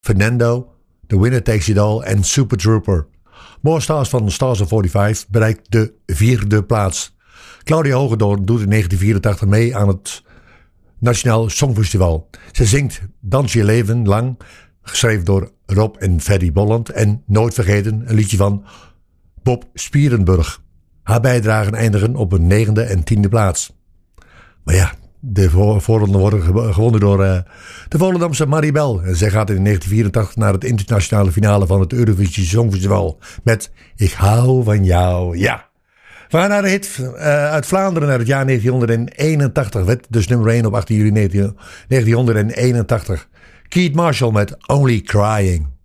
Fernando, The Winner Takes It All en Super Trooper. More Stars van Stars of 45 bereikt de 4e plaats. Claudia Hogendoorn doet in 1984 mee aan het Nationaal Songfestival. Ze zingt Dans je leven lang, geschreven door Rob en Ferry Bolland. En Nooit vergeten, een liedje van Bob Spierenburg. Haar bijdragen eindigen op een 9e en 10e plaats. Maar ja, de voorronden worden gewonnen door de Volendamse Maribel. En zij gaat in 1984 naar het internationale finale van het Eurovisie Songfestival met Ik hou van jou, ja. We gaan naar de hit uit Vlaanderen uit het jaar 1981. Werd dus nummer 1 op 18 juli 1981. Keith Marshall met Only Crying.